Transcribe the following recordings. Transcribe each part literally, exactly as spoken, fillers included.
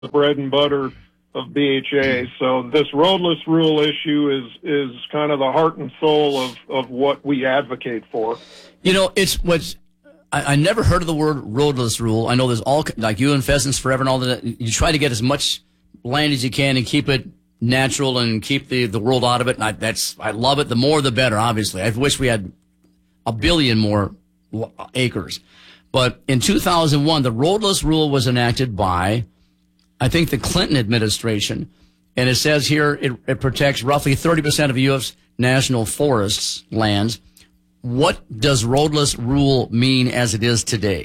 the bread and butter of B H A. So this roadless rule issue is is kind of the heart and soul of, of what we advocate for. You know, it's what's I, I never heard of the word roadless rule. I know there's all, like you and Pheasants Forever and all that. You try to get as much land as you can and keep it natural and keep the, the world out of it. And I, that's, I love it. The more, the better, obviously. I wish we had a billion more acres. But in two thousand one, the roadless rule was enacted by, I think, the Clinton administration. And it says here it, it protects roughly thirty percent of U S national forests lands. What does roadless rule mean as it is today?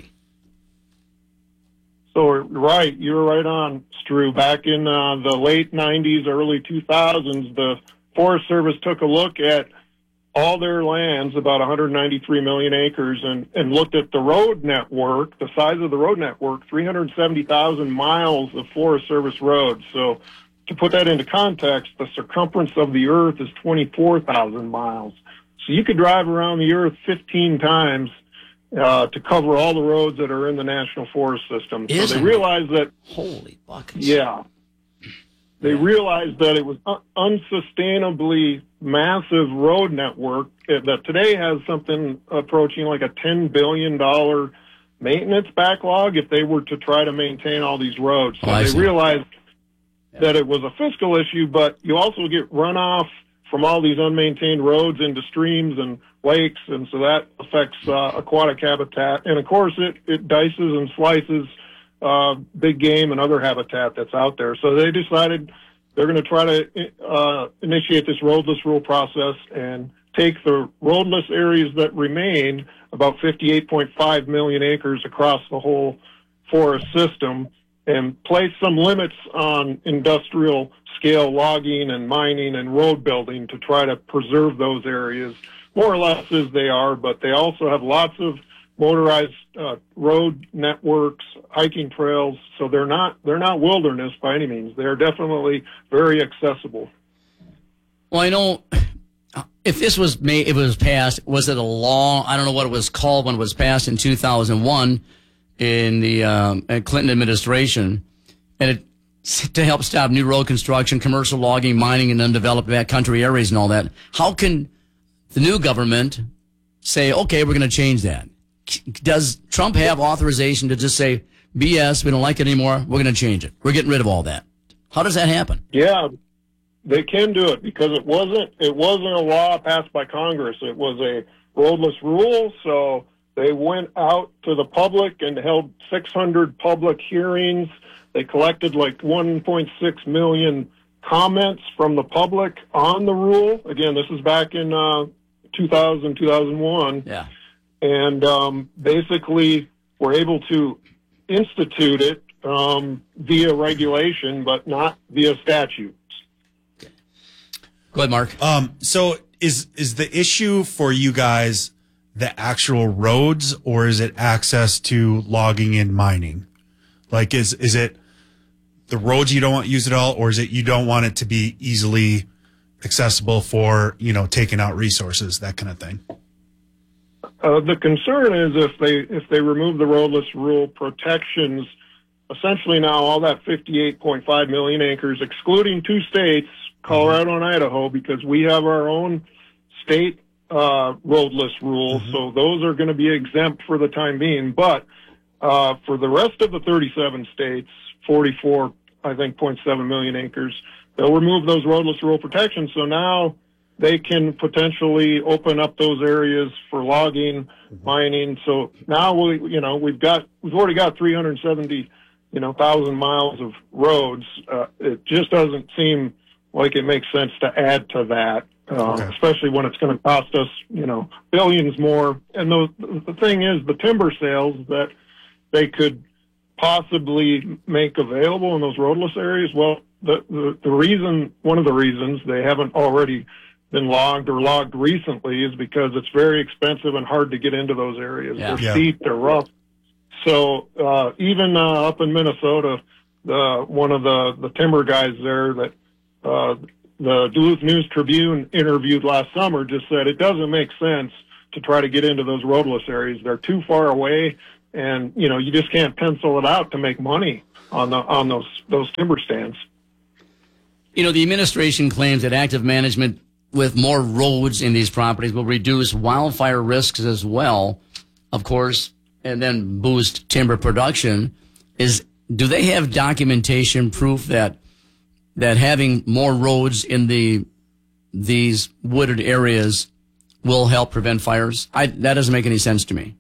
So, right, you're right on, Stu. Back in uh, the late nineties, early two thousands, the Forest Service took a look at all their lands, about one hundred ninety-three million acres, and, and looked at the road network, the size of the road network, three hundred seventy thousand miles of Forest Service roads. So to put that into context, the circumference of the earth is twenty-four thousand miles. So you could drive around the earth fifteen times uh, to cover all the roads that are in the National Forest System. So Isn't they realized that, holy buckets. yeah, they realized that it was un- unsustainably massive road network that today has something approaching like a ten billion dollars maintenance backlog if they were to try to maintain all these roads. So oh, they see. realized yeah. that it was a fiscal issue, but you also get runoff from all these unmaintained roads into streams and lakes, and so that affects uh, aquatic habitat. And, of course, it, it dices and slices uh, big game and other habitat that's out there. So they decided they're going to try to uh, initiate this roadless rule process and take the roadless areas that remain, about fifty-eight point five million acres across the whole forest system, and place some limits on industrial scale logging and mining and road building to try to preserve those areas more or less as they are. But they also have lots of motorized uh, road networks, hiking trails, so they're not they're not wilderness by any means. They're definitely very accessible. Well, I know if this was made, if it was passed, was it a law? I don't know what it was called when it was passed in two thousand one in the um, Clinton administration, and it to help stop new road construction, commercial logging, mining in undeveloped backcountry areas and all that. How can the new government say, okay, we're going to change that? Does Trump have authorization to just say, B S, we don't like it anymore, we're going to change it, we're getting rid of all that? How does that happen? Yeah, they can do it because it wasn't it wasn't a law passed by Congress. It was a roadless rule, so they went out to the public and held six hundred public hearings. They collected like one point six million comments from the public on the rule. Again, this is back in uh, two thousand, two thousand one. Yeah. And um, basically were able to institute it um, via regulation, but not via statutes. Go ahead, Mark. Um, so is is the issue for you guys the actual roads, or is it access to logging and mining? Like, is is it the roads you don't want to use at all, or is it you don't want it to be easily accessible for, you know, taking out resources, that kind of thing? Uh, the concern is if they if they remove the roadless rule protections, essentially now all that fifty-eight point five million acres, excluding two states, Colorado and Idaho, because we have our own state uh, roadless rules, mm-hmm. so those are going to be exempt for the time being. But uh, for the rest of the thirty-seven states, forty-four, I think, point seven million acres, they'll remove those roadless rule protections. So now they can potentially open up those areas for logging, mm-hmm. mining. So now we, you know, we've got we've already got three hundred seventy, you know, thousand miles of roads. Uh, it just doesn't seem like it makes sense to add to that, uh, okay. especially when it's going to cost us, you know, billions more. And the the thing is, the timber sales that they could possibly make available in those roadless areas, well, the, the, the reason, one of the reasons they haven't already been logged or logged recently is because it's very expensive and hard to get into those areas. Yeah. They're Yeah. steep, they're rough. So uh, even uh, up in Minnesota, the, one of the, the timber guys there that uh, the Duluth News Tribune interviewed last summer just said it doesn't make sense to try to get into those roadless areas. They're too far away. and you know you just can't pencil it out to make money on the on those those timber stands. You know, the administration claims that active management with more roads in these properties will reduce wildfire risks as well, of course, and then boost timber production. Is do they have documentation proof that that having more roads in the these wooded areas will help prevent fires? I, that doesn't make any sense to me.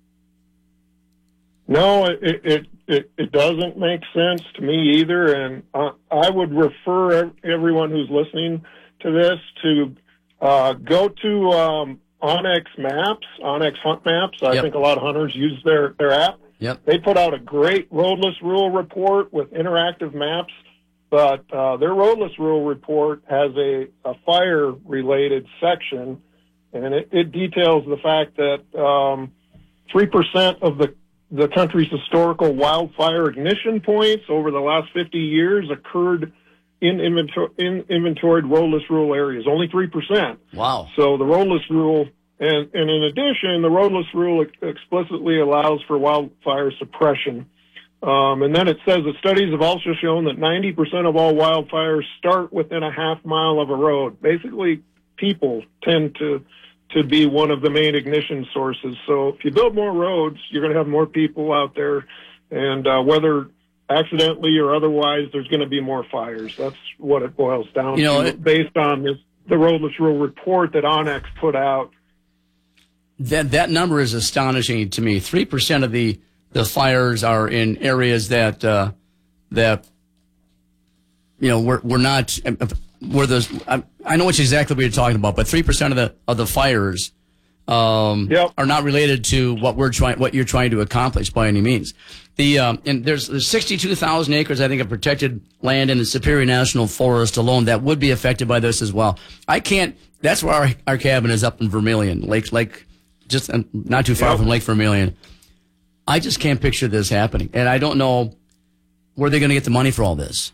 No, it it it, it doesn't make sense to me either, and uh, I would refer everyone who's listening to this to uh, go to um, Onyx Maps, Onyx Hunt Maps. I Yep. think a lot of hunters use their their app. Yep. They put out a great roadless rule report with interactive maps, but uh, their roadless rule report has a, a fire-related section, and it, it details the fact that um, three percent of the, the country's historical wildfire ignition points over the last fifty years occurred in, inventor- in inventoried roadless rule areas, only three percent. Wow. So the roadless rule... And, and in addition, the roadless rule ex- explicitly allows for wildfire suppression. Um, and then it says that studies have also shown that ninety percent of all wildfires start within a half mile of a road. Basically, people tend to to be one of the main ignition sources. So if you build more roads, you're going to have more people out there. And uh, whether accidentally or otherwise, there's going to be more fires. That's what it boils down You know, to, it- based on this, the roadless rule report that Onyx put out. That that number is astonishing to me. Three percent of the, the fires are in areas that uh, that you know we're we're not where those. I, I know what exactly what you're talking about, but three percent of the of the fires um, Yep. are not related to what we're trying what you're trying to accomplish by any means. The um, and there's, there's sixty-two thousand acres, I think, of protected land in the Superior National Forest alone that would be affected by this as well. I can't. That's where our our cabin is, up in Vermilion, Lake Lake. Just uh, not too far Yep. from Lake Vermilion. I just can't picture this happening. And I don't know where they're going to get the money for all this.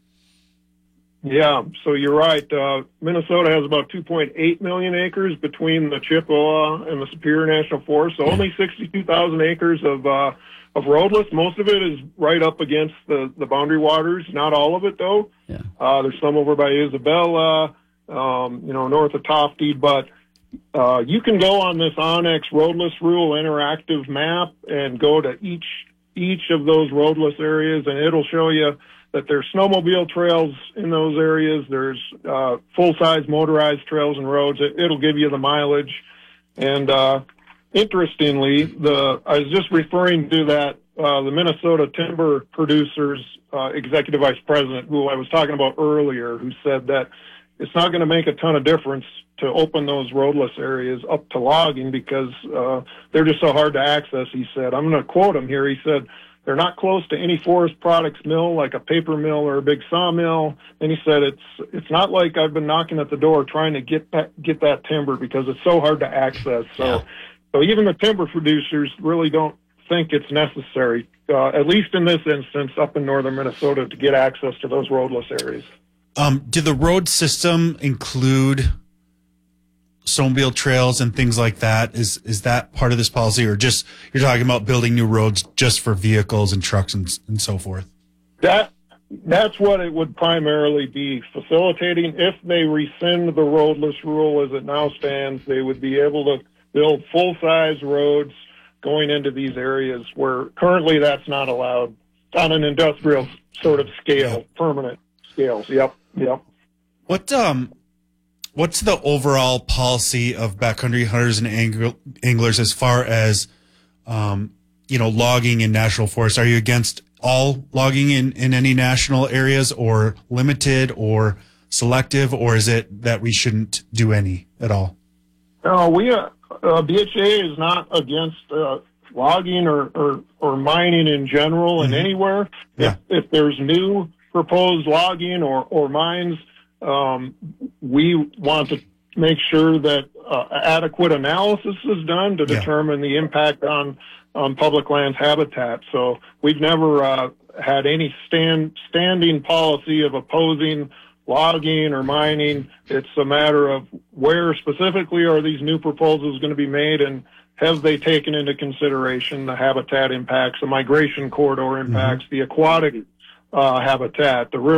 Yeah, so you're right. Uh, Minnesota has about two point eight million acres between the Chippewa and the Superior National Forest, so Yeah. only sixty-two thousand acres of uh, of roadless. Most of it is right up against the, the boundary waters. Not all of it, though. Yeah. Uh, there's some over by Isabella, um, you know, north of Tofty, but Uh, you can go on this Onyx roadless rule interactive map and go to each each of those roadless areas, and it'll show you that there's snowmobile trails in those areas. There's uh, full-size motorized trails and roads. It, it'll give you the mileage. And uh, interestingly, the I was just referring to that uh, the Minnesota Timber Producers uh, Executive Vice President, who I was talking about earlier, who said that it's not going to make a ton of difference to open those roadless areas up to logging because uh, they're just so hard to access, he said. I'm going to quote him here. He said, they're not close to any forest products mill like a paper mill or a big sawmill. And he said, it's it's not like I've been knocking at the door trying to get that, get that timber because it's so hard to access. So, Yeah. so even the timber producers really don't think it's necessary, uh, at least in this instance, up in northern Minnesota, to get access to those roadless areas. Um, did the road system include snowmobile trails and things like that? Is is that part of this policy, or just you're talking about building new roads just for vehicles and trucks and, and so forth? That that's what it would primarily be facilitating. If they rescind the roadless rule as it now stands, they would be able to build full-size roads going into these areas where currently that's not allowed on an industrial sort of scale, Yep. permanent scales. Yep, yep. What um, what's the overall policy of backcountry hunters and angl- anglers as far as um, you know, logging in national forests? Are you against all logging in, in any national areas, or limited or selective, or is it that we shouldn't do any at all? No, we uh, uh, B H A is not against uh, logging or, or, or mining in general and Mhm. anywhere. Yeah. If, if there's new proposed logging or, or mines, um, we want to make sure that uh, adequate analysis is done to Yeah. determine the impact on, on public lands habitat. So we've never uh, had any stand, standing policy of opposing logging or mining. It's a matter of where specifically are these new proposals going to be made, and have they taken into consideration the habitat impacts, the migration corridor impacts, mm-hmm. the aquatic uh, habitat, the river